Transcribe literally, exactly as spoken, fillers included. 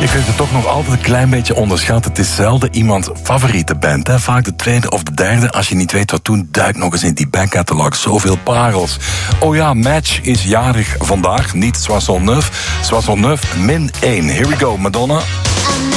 Je kunt het toch nog altijd een klein beetje onderschatten. Het is zelden iemand favoriete band. Hè? Vaak de tweede of de derde. Als je niet weet wat doen, duik nog eens in die backcatalog. Zoveel parels. Oh ja, Match is jarig vandaag. Niet soixante-neuf. soixante-neuf min één. Here we go, Madonna.